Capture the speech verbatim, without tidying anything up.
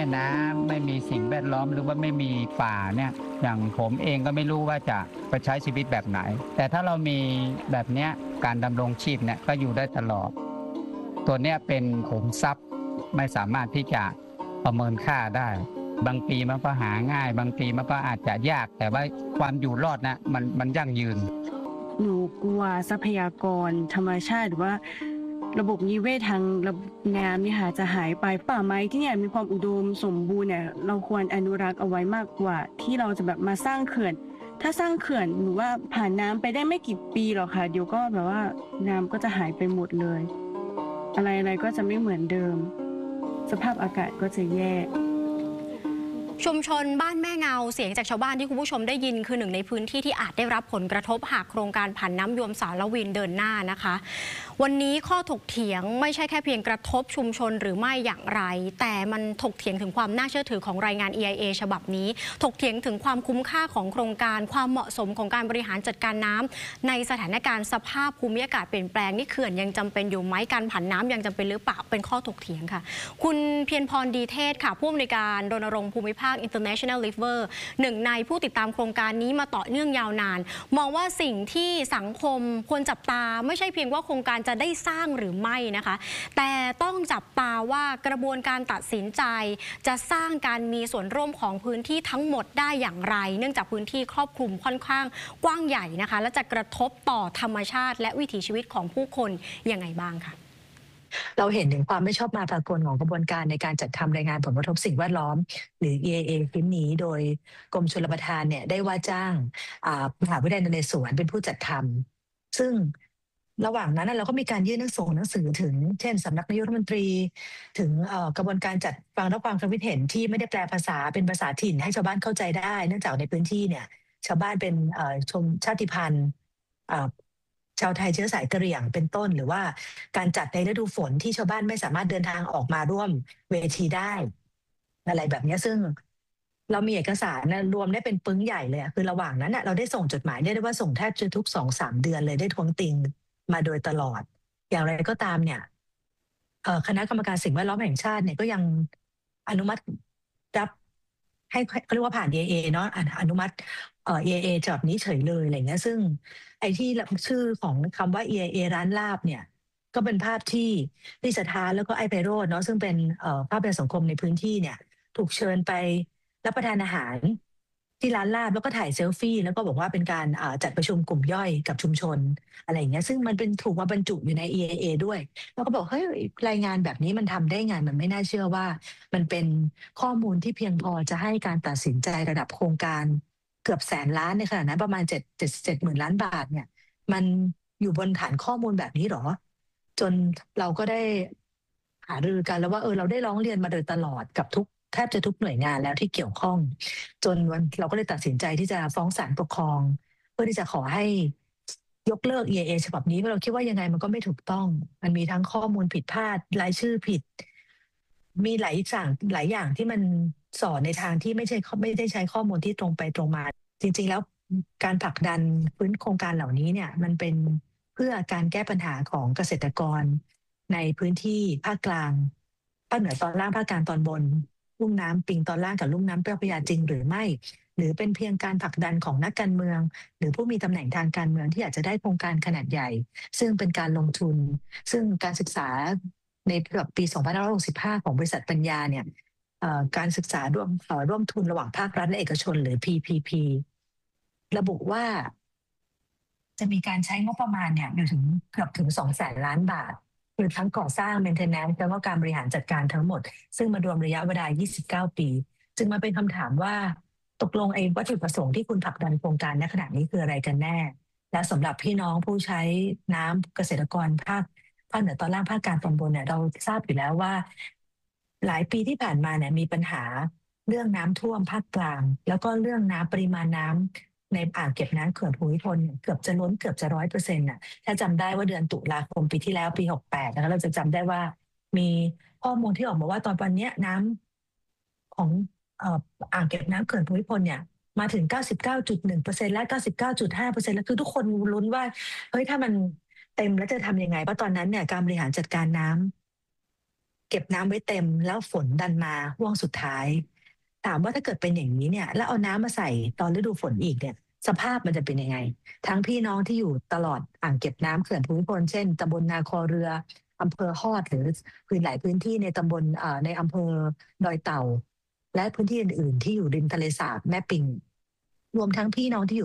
น้ำไม่มีสิ่งแวดล้อมหรือว่าไม่มีป่าเนี่ยอย่างผมเองก็ไม่รู้ว่าจะไปใช้ชีวิตแบบไหนแต่ถ้าเรามีแบบเนี้ยการดำรงชีพเนี่ยก็อยู่ได้ตลอดตัวเนี้ยเป็นขุมทรัพย์ไม่สามารถที่จะประเมินค่าได้บางปีมันก็หาง่ายบางปีมันก็อาจจะยากแต่ว่าความอยู่รอดนะมันมันยั่งยืนหนูกลัวทรัพยากรธรรมชาติหรือว่าระบบนิเวศทางระบบน้ำเนี่ยค่ะจะหายไปป่าไม้ที่เนี่ยมีความอุดมสมบูรณ์เนี่ยเราควรอนุรักษ์เอาไว้มากกว่าที่เราจะแบบมาสร้างเขื่อนถ้าสร้างเขื่อนหนูว่าผ่านน้ำไปได้ไม่กี่ปีหรอกค่ะเดี๋ยวก็แบบว่าน้ำก็จะหายไปหมดเลยอะไรๆก็จะไม่เหมือนเดิมสภาพอากาศก็จะแย่ชุมชนบ้านแม่เงาเสียงจากชาวบ้านที่คุณผู้ชมได้ยินคือหนึ่งในพื้นที่ที่อาจได้รับผลกระทบหากโครงการผ่านน้ำยวมสารวินเดินหน้านะคะวันนี้ข้อถกเถียงไม่ใช่แค่เพียงกระทบชุมชนหรือไม่อย่างไรแต่มันถกเถียงถึงความน่าเชื่อถือของรายงาน อี ไอ เอ ฉบับนี้ถกเถียงถึงความคุ้มค่าของโครงการความเหมาะสมของการบริหารจัดการน้ำในสถานการณ์สภาพภูมิอากาศเปลี่ยนแปลงนี่เขื่อนยังจำเป็นอยู่ไหมการผ่านน้ำยังจำเป็นหรือเปล่าเป็นข้อถกเถียงค่ะคุณเพียรพรดีเทศค่ะผู้อำนวยการรณรงค์ภูมิภาค International River หนึ่งในผู้ติดตามโครงการนี้มาต่อเนื่องยาวนานมองว่าสิ่งที่สังคมควรจับตาไม่ใช่เพียงว่าโครงการจะได้สร้างหรือไม่นะคะแต่ต้องจับตาว่ากระบวนการตัดสินใจจะสร้างการมีส่วนร่วมของพื้นที่ทั้งหมดได้อย่างไรเนื่องจากพื้นที่ครอบคลุมค่อนข้างกว้างใหญ่นะคะและจะกระทบต่อธรรมชาติและวิถีชีวิตของผู้คนยังไงบ้างคะเราเห็นถึงความไม่ชอบมาพากลของกระบวนการในการจัดทำรายงานผลกระทบสิ่งแวดล้อมหรือ อี ไอ เอ ชิ้นนี้โดยกรมชลประทานเนี่ยได้ว่าจ้างมหาวิทยาลัยนเรศวรเป็นผู้จัดทำซึ่งระหว่างนั้นเราก็มีการยื่นหนังส่งหนังสือถึงเช่นสำนักนายกรัฐมนตรีถึงกระบวนการจัดฟังรับฟังความคิดเห็นที่ไม่ได้แปลภาษาเป็นภาษาถิ่นให้ชาวบ้านเข้าใจได้เนื่องจากในพื้นที่เนี่ยชาวบ้านเป็นชนชาติพันธุ์ชาวไทยเชื้อสายกะเหรี่ยงเป็นต้นหรือว่าการจัดในฤดูฝนที่ชาวบ้านไม่สามารถเดินทางออกมาร่วมเวทีได้อะไรแบบนี้ซึ่งเรามีเอกสารนะรวมได้เป็นปึ้งใหญ่เลยคือระหว่างนั้นเราได้ส่งจดหมายได้ได้ว่าส่งแทบจะทุกสองสามเดือนเลยได้ทวงติงมาโดยตลอดอย่างไรก็ตามเนี่ยคณะกรรมการสิ่งแวดล้อมแห่งชาติเนี่ยก็ยังอนุมัติรับให้เขาเรียกว่าผ่าน อี ไอ เอ เนาะอนุมัติเอ่อ อี ไอ เอ ฉบับนี้เฉยเลยอะไรเงี้ยซึ่งไอ้ที่ชื่อของคำว่า อี ไอ เอ ร้านลาบเนี่ยก็เป็นภาพที่ดิสถานแล้วก็ไอไพโรจน์เนาะซึ่งเป็นเอ่อภาพเป็นสังคมในพื้นที่เนี่ยถูกเชิญไปรับประทานอาหารที่ร้านลาบแล้วก็ถ่ายเซลฟี่แล้วก็บอกว่าเป็นการจัดประชุมกลุ่มย่อยกับชุมชนอะไรอย่างเงี้ยซึ่งมันเป็นถูกมาบรรจุอยู่ใน อี ไอ เอ ด้วยแล้วก็บอกเฮ้ยรายงานแบบนี้มันทำได้ไงมันไม่น่าเชื่อว่ามันเป็นข้อมูลที่เพียงพอจะให้การตัดสินใจระดับโครงการเกือบแสนล้านในขณะนั้นประมาณเจ็ดเจ็ดเจ็ดหมื่นล้านบาทเนี่ยมันอยู่บนฐานข้อมูลแบบนี้หรอจนเราก็ได้หารือกันแล้วว่าเออเราได้ร้องเรียนมาโดยตลอดกับทุกแทบจะทุกหน่วยงานแล้วที่เกี่ยวข้องจนวันเราก็เลยตัดสินใจที่จะฟ้องศาลปกครองเพื่อที่จะขอให้ยกเลิก อี ไอ เอ ฉบับนี้เพราะเราคิดว่ายังไงมันก็ไม่ถูกต้องมันมีทั้งข้อมูลผิดพลาดรายชื่อผิดมีหลายอย่างหลายอย่างที่มันสอนในทางที่ไม่ใช่ไม่ได้ใช้ข้อมูลที่ตรงไปตรงมาจริงๆแล้วการผลักดันพื้นโครงการเหล่านี้เนี่ยมันเป็นเพื่อการแก้ปัญหาของเกษตรกรในพื้นที่ภาคกลางภาคเหนือตอนล่างภาคกลางตอนบนลุ่มน้ำปิงตอนล่างกับลุ่มน้ำเจ้าพระยาจริงหรือไม่หรือเป็นเพียงการผลักดันของนักการเมืองหรือผู้มีตำแหน่งทางการเมืองที่อยากจะได้โครงการขนาดใหญ่ซึ่งเป็นการลงทุนซึ่งการศึกษาในปีสองพันห้าร้อยหกสิบห้าของบริษัทปัญญาเนี่ยการศึกษาร่วมร่วมทุนระหว่างภาครัฐและเอกชนหรือ พี พี พี ระบุว่าจะมีการใช้งบประมาณเนี่ยอยู่ถึงเกือบถึงสองแสนล้านบาทคือทั้งก่อสร้าง maintenance แล้วก็การบริหารจัดการทั้งหมดซึ่งมารวมระยะเวลายี่สิบเก้าปีจึงมาเป็นคำถามว่าตกลงไอ้วัตถุประสงค์ที่คุณผลักดันโครงการณขณะนี้คืออะไรกันแน่และสำหรับพี่น้องผู้ใช้น้ำเกษตรกรภาคภาคเหนือตอนล่างภาคกลางตอนบนเนี่ยเราทราบอยู่แล้วว่าหลายปีที่ผ่านมาเนี่ยมีปัญหาเรื่องน้ำท่วมภาคกลางแล้วก็เรื่องน้ำปริมาณน้ำในอ่างเก็บน้ำเขื่อนภูมิพลเกือบจะล้นเกือบจะร้อยเปอร์เซ็นต์น่ะถ้าจำได้ว่าเดือนตุลาคมปีที่แล้วปีหกแปดนะคะเราจะจำได้ว่ามีข้อมูลที่ออกมาว่าตอนวันนี้น้ำของอ่างเก็บน้ำเขื่อนภูมิพลเนี่ยมาถึง เก้าสิบเก้าจุดหนึ่งเปอร์เซ็นต์ และ เก้าสิบเก้าจุดห้าเปอร์เซ็นต์ แล้วคือทุกคนลุ้นว่าเฮ้ยถ้ามันเต็มแล้วจะทำยังไงเพราะตอนนั้นเนี่ยการบริหารจัดการน้ำเก็บน้ำไว้เต็มแล้วฝนดันมาห่วงสุดท้ายถามว่าถ้าเกิดเป็นอย่างนี้เนี่ยแล้วเอาน้ำมาใส่ตอนฤดูฝนอีกเนี่ยสภาพมันจะเป็นยังไงทั้งพี่น้องที่อยู่ตลอดอ่างเก็บน้ำเขื่อนภูมิพลเช่นตำบลนาคอเรืออำเภอฮอดหรือพื้นหลายพื้นที่ในตำบลเอ่อในอำเภอดอยเต่าและพื้นที่อื่นๆที่อยู่ริมทะเลสาบแม่ปิงรวมทั้งพี่น้องที่อยู่